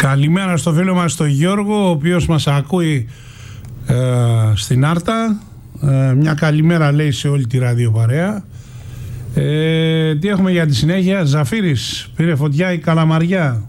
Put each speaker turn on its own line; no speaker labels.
Καλημέρα στο φίλο μας τον Γιώργο, ο οποίος μας ακούει στην Άρτα. Μια καλημέρα λέει σε όλη τη ραδιοπαρέα. Τι έχουμε για τη συνέχεια? Ζαφύρης, πήρε φωτιά η Καλαμαριά.